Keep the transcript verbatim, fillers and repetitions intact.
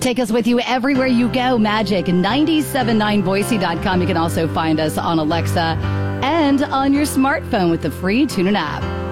Take us with you everywhere you go. Magic nine seven nine Boise dot com. You can also find us on Alexa and on your smartphone with the free TuneIn app.